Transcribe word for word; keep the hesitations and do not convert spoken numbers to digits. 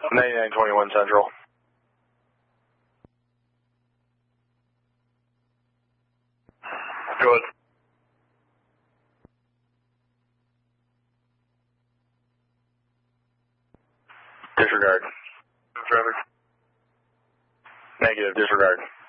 ninety-nine twenty-one Central. Good. Disregard. Traffic. Negative, disregard.